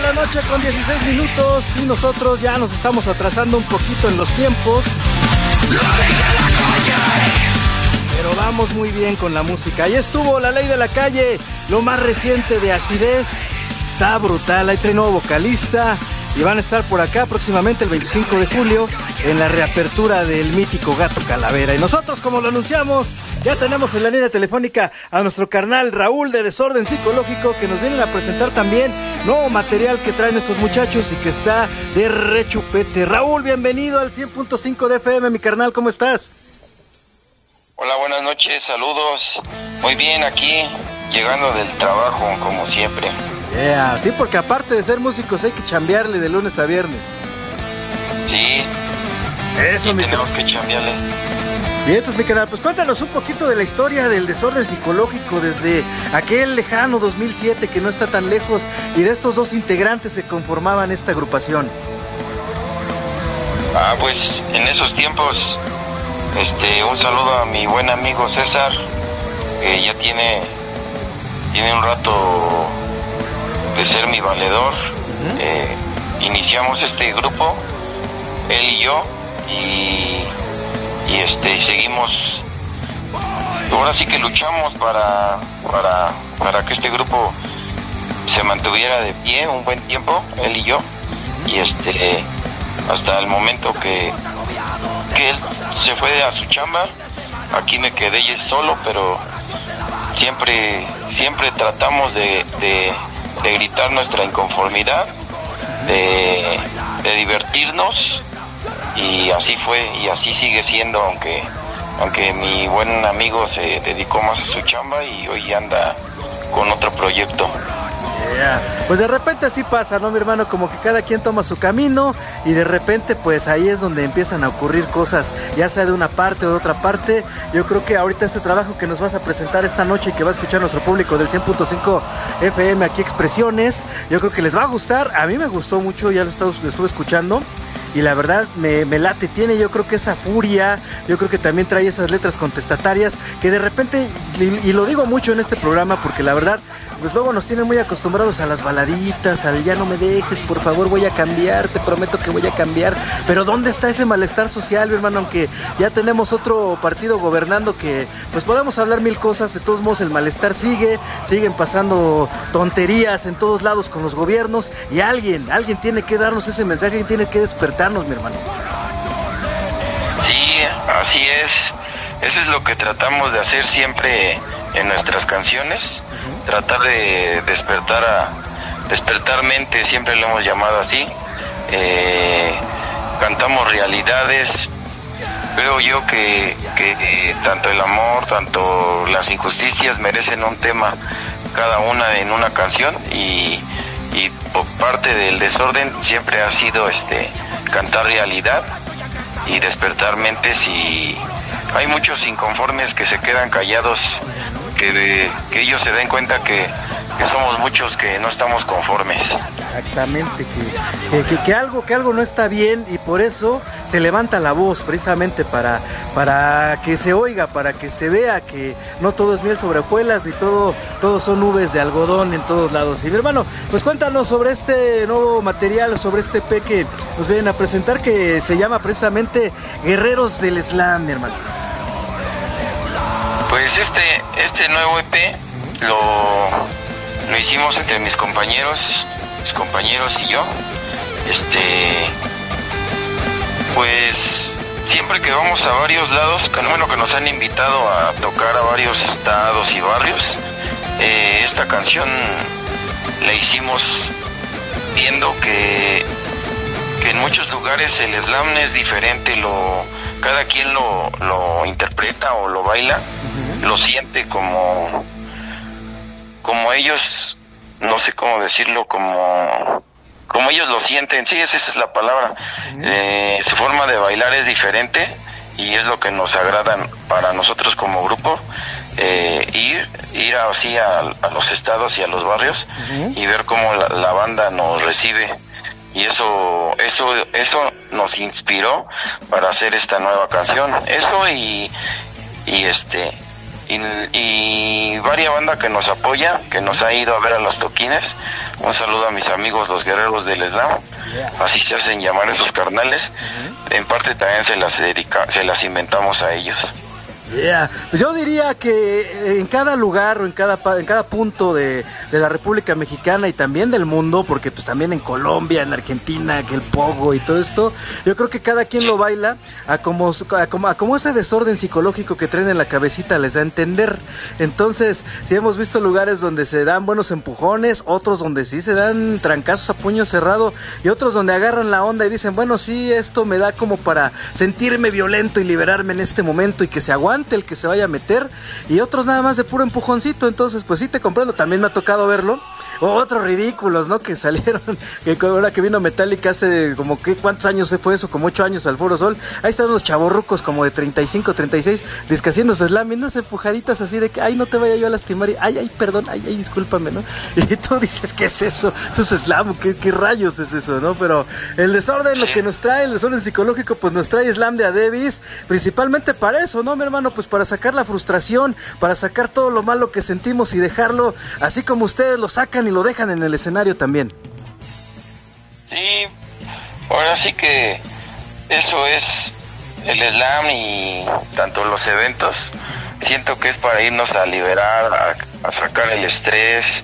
la noche con 16 minutos y nosotros ya nos estamos atrasando un poquito en los tiempos. Pero vamos muy bien con la música. Ahí estuvo La Ley de la Calle, lo más reciente de Acidez. Está brutal, ahí trae nuevo vocalista y van a estar por acá próximamente el 25 de julio en la reapertura del mítico Gato Calavera. Y nosotros, como lo anunciamos, ya tenemos en la línea telefónica a nuestro carnal Raúl de Desorden Psicológico, que nos vienen a presentar también nuevo material que traen estos muchachos y que está de rechupete. Raúl, bienvenido al 100.5 de FM, mi carnal, ¿cómo estás? Hola, buenas noches, saludos. Muy bien, aquí, llegando del trabajo, como siempre. Yeah, sí, porque aparte de ser músicos hay que chambearle de lunes a viernes. Sí, eso, mi tenemos que chambearle. Bien, entonces, mi canal, pues cuéntanos un poquito de la historia del Desorden Psicológico desde aquel lejano 2007 que no está tan lejos, y de estos dos integrantes que conformaban esta agrupación. Pues en esos tiempos, un saludo a mi buen amigo César, que ya tiene un rato de ser mi valedor. Iniciamos este grupo, él y yo, y seguimos. Ahora sí que luchamos para que este grupo se mantuviera de pie un buen tiempo, él y yo, y hasta el momento que él se fue a su chamba. Aquí me quedé solo, pero siempre tratamos de gritar nuestra inconformidad, de divertirnos, y así fue y así sigue siendo, aunque mi buen amigo se dedicó más a su chamba y hoy anda con otro proyecto. Yeah. Pues de repente así pasa, ¿no, mi hermano? Como que cada quien toma su camino y de repente pues ahí es donde empiezan a ocurrir cosas, ya sea de una parte o de otra parte. Yo creo que ahorita este trabajo que nos vas a presentar esta noche y que va a escuchar nuestro público del 100.5 FM aquí Expresiones, yo creo que les va a gustar. A mí me gustó mucho, ya lo estuve escuchando. Y la verdad me late, tiene yo creo que esa furia, yo creo que también trae esas letras contestatarias que de repente, y lo digo mucho en este programa porque la verdad, pues luego nos tienen muy acostumbrados a las baladitas, al ya no me dejes, por favor voy a cambiar, te prometo que voy a cambiar, pero ¿dónde está ese malestar social, mi hermano? Aunque ya tenemos otro partido gobernando que pues podemos hablar mil cosas, de todos modos el malestar siguen pasando tonterías en todos lados con los gobiernos y alguien tiene que darnos ese mensaje, alguien tiene que despertarnos, mi hermano. Sí, así es. Eso es lo que tratamos de hacer siempre en nuestras canciones, tratar de despertar mente, siempre lo hemos llamado así. Cantamos realidades. Creo yo que tanto el amor, tanto las injusticias merecen un tema, cada una en una canción, y por parte del Desorden siempre ha sido cantar realidad y despertar mentes, y hay muchos inconformes que se quedan callados, que ellos se den cuenta que somos muchos que no estamos conformes. Exactamente, que algo no está bien, y por eso se levanta la voz precisamente para que se oiga, para que se vea que no todo es miel sobre hojuelas, ni todo son nubes de algodón en todos lados. Y mi hermano, pues cuéntanos sobre este nuevo material, sobre este EP que nos vienen a presentar, que se llama precisamente Guerreros del Slam, mi hermano. Pues este nuevo EP lo hicimos entre mis compañeros y yo. Pues siempre que vamos a varios lados, que nos han invitado a tocar a varios estados y barrios, esta canción la hicimos viendo que en muchos lugares el slam es diferente, cada quien lo interpreta o lo baila, lo siente como ellos, no sé cómo decirlo, como ellos lo sienten. Sí, esa es la palabra. Su forma de bailar es diferente y es lo que nos agrada para nosotros como grupo, ir así a los estados y a los barrios y ver cómo la banda nos recibe. Y eso nos inspiró para hacer esta nueva canción. Eso y y varias bandas que nos apoya, que nos ha ido a ver a los toquines. Un saludo a mis amigos los guerreros del Slam, así se hacen llamar esos carnales. En parte también se las inventamos a ellos. Pues yo diría que en cada lugar o en cada punto de la República Mexicana y también del mundo, porque pues también en Colombia, en Argentina, que el pogo y todo esto, yo creo que cada quien lo baila a como ese desorden psicológico que traen en la cabecita les da a entender. Entonces, sí hemos visto lugares donde se dan buenos empujones, otros donde sí se dan trancazos a puño cerrado y otros donde agarran la onda y dicen, bueno, sí, esto me da como para sentirme violento y liberarme en este momento y que se aguante el que se vaya a meter, y otros nada más de puro empujoncito. Entonces pues sí te comprendo, también me ha tocado verlo. Otros ridículos, ¿no? Que salieron, que ahora que vino Metallica hace como que, ¿cuántos años se fue eso? Como 8 años al Foro Sol. Ahí están los chavorrucos como de 35, 36, haciendo su slam, y unas empujaditas así de que, ay, no te vaya yo a lastimar, y ay, perdón, ay, discúlpame, ¿no? Y tú dices, ¿qué es eso? Eso es slam, ¿qué rayos es eso, no? Pero el desorden, lo que nos trae, el desorden psicológico, pues nos trae slam de a Davis, principalmente para eso, ¿no, mi hermano? Pues para sacar la frustración, para sacar todo lo malo que sentimos y dejarlo, así como ustedes lo sacan y lo dejan en el escenario también. Sí, ahora sí que eso es el slam, y tanto los eventos, siento que es para irnos a liberar, a sacar el estrés,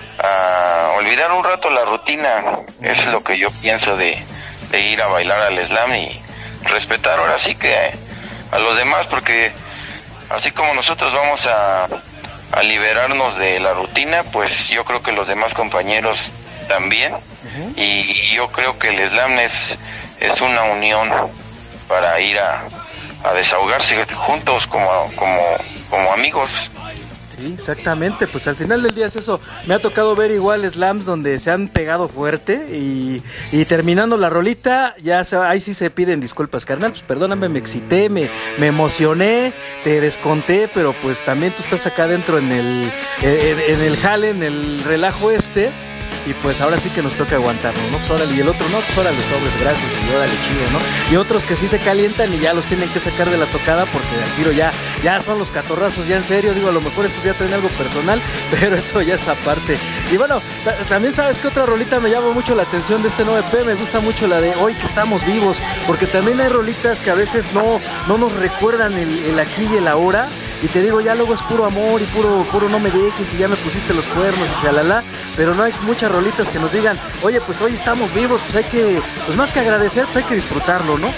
a olvidar un rato la rutina. Es lo que yo pienso de ir a bailar al slam y respetar ahora sí que a los demás, porque así como nosotros vamos a liberarnos de la rutina, pues yo creo que los demás compañeros también. Y yo creo que el slam es una unión para ir a desahogarse juntos como amigos. Sí, exactamente, pues al final del día es eso. Me ha tocado ver igual slams donde se han pegado fuerte y terminando la rolita, ahí sí se piden disculpas, carnal, pues perdóname, me excité, me emocioné, te desconté, pero pues también tú estás acá dentro en el jale, en el relajo y pues ahora sí que nos toca aguantarlo, ¿no? Pues órale, y el otro, no, pues órale, sobres, gracias, y órale, chido, ¿no? Y otros que sí se calientan y ya los tienen que sacar de la tocada porque al tiro ya son los catorrazos, ya en serio, digo, a lo mejor estos ya traen algo personal, pero eso ya es aparte. Y bueno, también sabes que otra rolita me llama mucho la atención de este 9P, me gusta mucho la de Hoy que estamos vivos, porque también hay rolitas que a veces no nos recuerdan el aquí y el ahora. Y te digo, ya luego es puro amor y puro no me dejes y ya me pusiste los cuernos y shalala, pero no hay muchas rolitas que nos digan, oye, pues hoy estamos vivos, pues hay que, pues más que agradecer, pues hay que disfrutarlo, ¿no?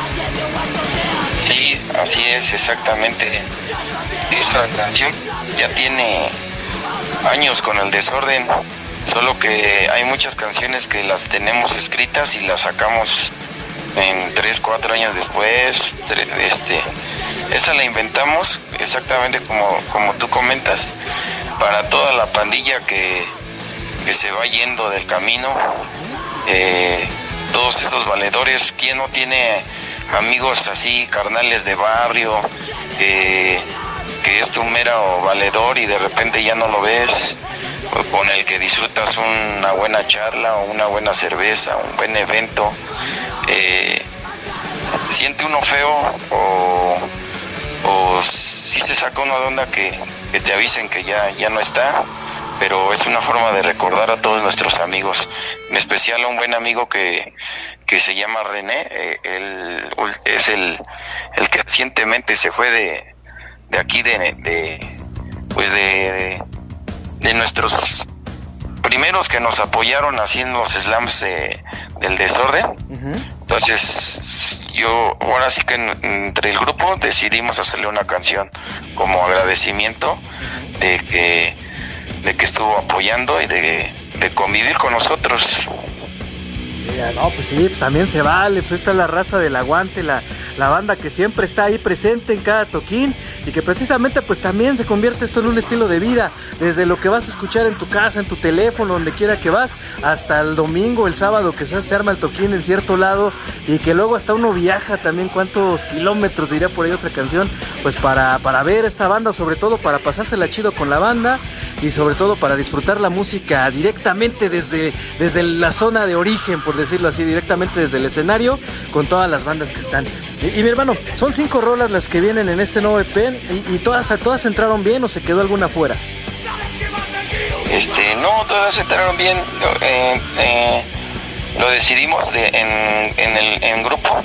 Sí, así es, exactamente. Esta canción ya tiene años con el desorden, solo que hay muchas canciones que las tenemos escritas y las sacamos en 3, 4 años después. Esa la inventamos exactamente como tú comentas, para toda la pandilla que se va yendo del camino, todos estos valedores. ¿Quién no tiene amigos así, carnales de barrio, que es tu mero valedor y de repente ya no lo ves, con el que disfrutas una buena charla o una buena cerveza, un buen evento? Siente uno feo o si se saca uno de onda que te avisen que ya no está, pero es una forma de recordar a todos nuestros amigos, en especial a un buen amigo que se llama René. Él es el que recientemente se fue de aquí, de nuestros primeros que nos apoyaron haciendo los slams del desorden. Entonces yo ahora sí que entre el grupo decidimos hacerle una canción como agradecimiento de que estuvo apoyando y de convivir con nosotros. No, pues sí, pues también se vale, pues esta es la raza del aguante, la banda que siempre está ahí presente en cada toquín y que precisamente pues también se convierte esto en un estilo de vida, desde lo que vas a escuchar en tu casa, en tu teléfono, donde quiera que vas, hasta el domingo, el sábado que se arma el toquín en cierto lado y que luego hasta uno viaja también cuántos kilómetros, diría por ahí otra canción, pues para ver esta banda o sobre todo para pasársela chido con la banda. y sobre todo para disfrutar la música directamente desde la zona de origen, por decirlo así, directamente desde el escenario, con todas las bandas que están. Y mi hermano, son 5 rolas las que vienen en este nuevo EP, y todas entraron bien, ¿o se quedó alguna fuera? No, todas entraron bien. Lo decidimos en grupo,